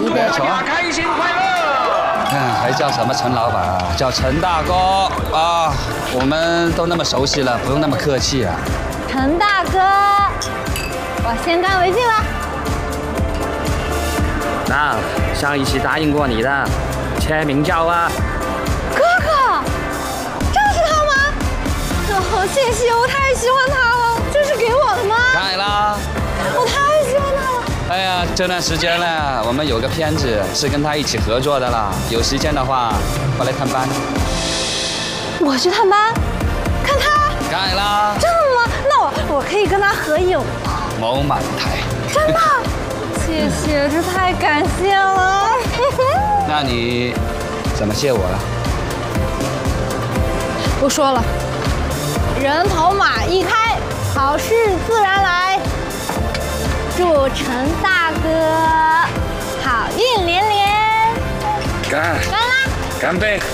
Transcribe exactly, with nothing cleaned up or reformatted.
一杯。 大家开心快乐。嗯，还叫什么陈老板啊？叫陈大哥啊！我们都那么熟悉了，不用那么客气啊。 陈大哥，我先干为敬了。 那上一期答应过你的签名照啊。 哥哥，这是他吗？哦，谢谢，我太喜欢他了。这是给我的吗？ 改啦。 我太喜欢他了。 哎呀，这段时间呢，我们有个片子是跟他一起合作的啦。有时间的话，过来探班。 我去探班，看他。 改啦。 真的吗？那我我可以跟他合影吗？ 某满台。 真的？谢谢，这太感谢了。 那你怎么谢我了？ 不说了，人头马一开，好事自然来。祝陈大哥好运连连！ 干！ 干啦！ 干杯！